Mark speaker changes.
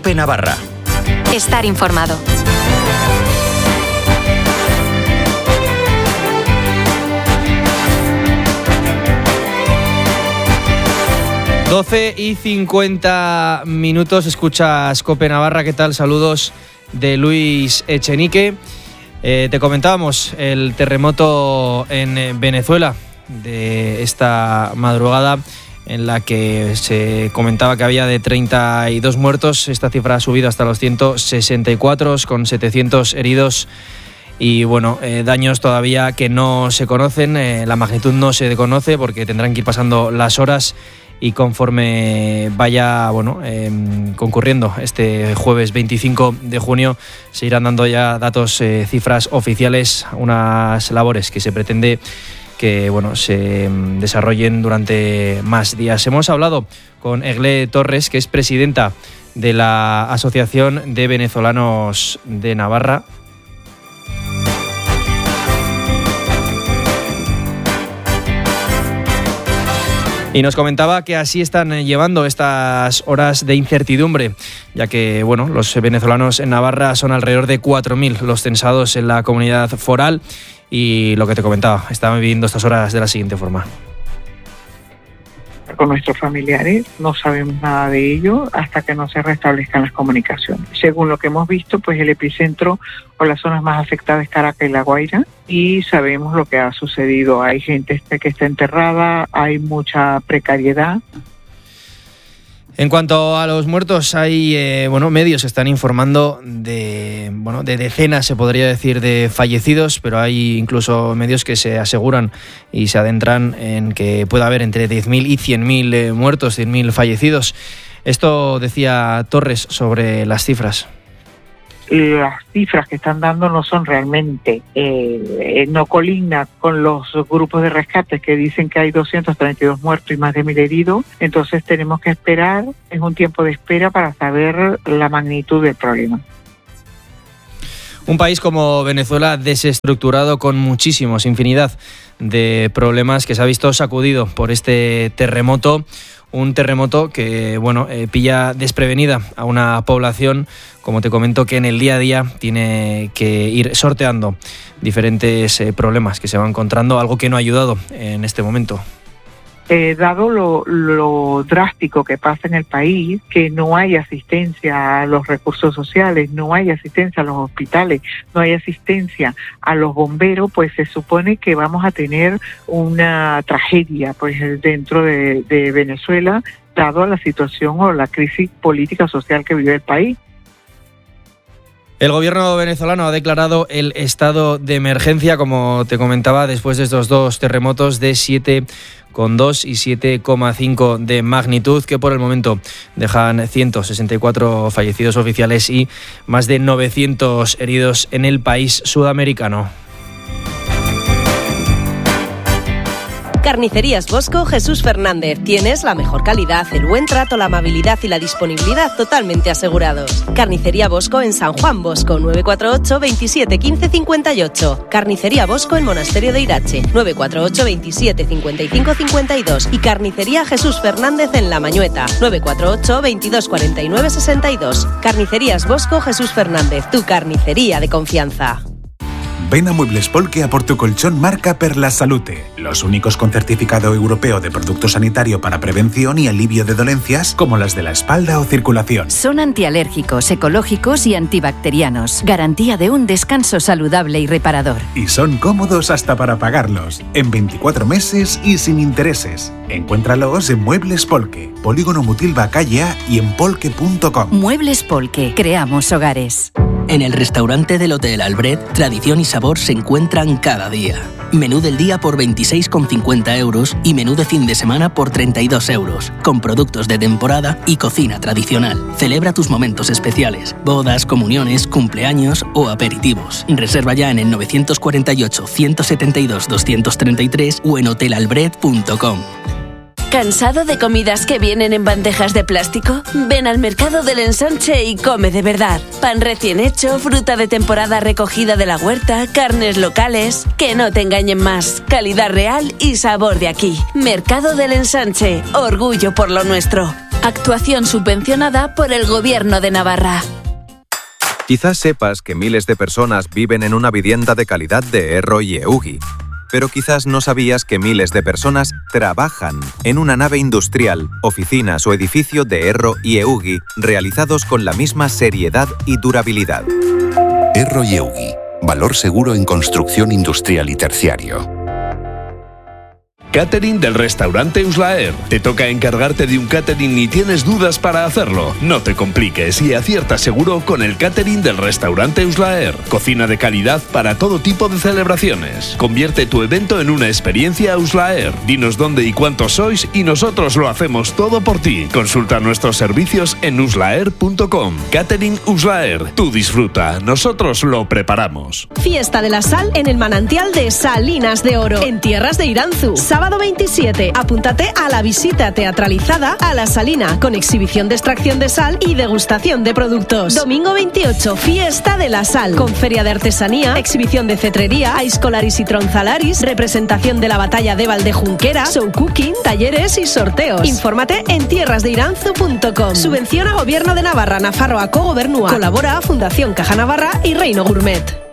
Speaker 1: COPE Navarra.
Speaker 2: Estar informado.
Speaker 3: Doce y 50 minutos, escuchas COPE Navarra. ¿Qué tal? Saludos de Luis Echenique. Te comentábamos el terremoto en Venezuela de esta madrugada, en la que se comentaba que había de 32 muertos. Esta cifra ha subido hasta los 164, con 700 heridos. Y bueno, daños todavía que no se conocen, la magnitud no se conoce porque tendrán que ir pasando las horas y conforme vaya concurriendo este jueves 25 de junio se irán dando ya datos, cifras oficiales, unas labores que se pretende que se desarrollen durante más días. Hemos hablado con Egle Torres, que es presidenta de la Asociación de Venezolanos de Navarra. Y nos comentaba que así están llevando estas horas de incertidumbre, ya que los venezolanos en Navarra son alrededor de 4.000 los censados en la comunidad foral, y lo que te comentaba, están viviendo estas horas de la siguiente forma.
Speaker 4: Con nuestros familiares no sabemos nada de ello hasta que no se restablezcan las comunicaciones. Según lo que hemos visto, pues el epicentro o las zonas más afectadas es Caracas y La Guaira, y sabemos lo que ha sucedido. Hay gente que está enterrada, hay mucha precariedad.
Speaker 3: En cuanto a los muertos, hay medios que están informando de decenas, se podría decir, de fallecidos, pero hay incluso medios que se aseguran y se adentran en que puede haber entre 10.000 y 100.000 muertos, 100.000 fallecidos. Esto decía Torres sobre las cifras.
Speaker 4: Las cifras que están dando no son realmente, no coligna con los grupos de rescate que dicen que hay 232 muertos y más de 1.000 heridos. Entonces tenemos que esperar, es un tiempo de espera para saber la magnitud del problema.
Speaker 3: Un país como Venezuela desestructurado, con muchísimos, infinidad de problemas, que se ha visto sacudido por este terremoto. Un terremoto que pilla desprevenida a una población, como te comento, que en el día a día tiene que ir sorteando diferentes problemas que se va encontrando, algo que no ha ayudado en este momento.
Speaker 4: Dado lo drástico que pasa en el país, que no hay asistencia a los recursos sociales, no hay asistencia a los hospitales, no hay asistencia a los bomberos, pues se supone que vamos a tener una tragedia dentro de Venezuela, dado a la situación o la crisis política social que vive el país.
Speaker 3: El gobierno venezolano ha declarado el estado de emergencia, como te comentaba, después de estos dos terremotos de 7,2 y 7,5 de magnitud, que por el momento dejan 164 fallecidos oficiales y más de 900 heridos en el país sudamericano.
Speaker 5: Carnicerías Bosco Jesús Fernández. Tienes la mejor calidad, el buen trato, la amabilidad y la disponibilidad totalmente asegurados. Carnicería Bosco en San Juan Bosco, 948 27 15 58. Carnicería Bosco en Monasterio de Irache, 948 27 55 52. Y Carnicería Jesús Fernández en La Mañueta, 948 22 49 62. Carnicerías Bosco Jesús Fernández, tu carnicería de confianza.
Speaker 6: Ven a Muebles Polque a por tu colchón marca Per la Salute, los únicos con certificado europeo de producto sanitario para prevención y alivio de dolencias como las de la espalda o circulación.
Speaker 7: Son antialérgicos, ecológicos y antibacterianos. Garantía de un descanso saludable y reparador.
Speaker 6: Y son cómodos hasta para pagarlos, en 24 meses y sin intereses. Encuéntralos en Muebles Polque, Polígono Mutilva Calle A y en polque.com.
Speaker 7: Muebles Polque, creamos hogares.
Speaker 8: En el restaurante del Hotel Albret, tradición y sabor se encuentran cada día. Menú del día por 26,50 euros y menú de fin de semana por 32 euros, con productos de temporada y cocina tradicional. Celebra tus momentos especiales, bodas, comuniones, cumpleaños o aperitivos. Reserva ya en el 948 172 233 o en hotelalbret.com.
Speaker 9: ¿Cansado de comidas que vienen en bandejas de plástico? Ven al Mercado del Ensanche y come de verdad. Pan recién hecho, fruta de temporada recogida de la huerta, carnes locales. Que no te engañen más. Calidad real y sabor de aquí. Mercado del Ensanche. Orgullo por lo nuestro. Actuación subvencionada por el Gobierno de Navarra.
Speaker 1: Quizás sepas que miles de personas viven en una vivienda de calidad de Erro y Eugi, pero quizás no sabías que miles de personas trabajan en una nave industrial, oficinas o edificio de Erro y Eugi realizados con la misma seriedad y durabilidad.
Speaker 10: Erro y Eugi, valor seguro en construcción industrial y terciario.
Speaker 11: Catering del restaurante Uslaer. ¿Te toca encargarte de un catering y tienes dudas para hacerlo? No te compliques y acierta seguro con el catering del restaurante Uslaer. Cocina de calidad para todo tipo de celebraciones. Convierte tu evento en una experiencia Uslaer. Dinos dónde y cuántos sois y nosotros lo hacemos todo por ti. Consulta nuestros servicios en uslaer.com. Catering Uslaer. Tú disfruta, nosotros lo preparamos.
Speaker 5: Fiesta de la Sal en el manantial de Salinas de Oro, en tierras de Iranzu. Sábado 27, apúntate a la visita teatralizada a La Salina, con exhibición de extracción de sal y degustación de productos. Domingo 28, Fiesta de la Sal, con feria de artesanía, exhibición de cetrería, aiscolaris y tronzalaris, representación de la batalla de Valdejunquera, show cooking, talleres y sorteos. Infórmate en tierrasdeiranzu.com. Subvenciona Gobierno de Navarra, Nafarroako Gobernua. Colabora Fundación Caja Navarra y Reino Gourmet.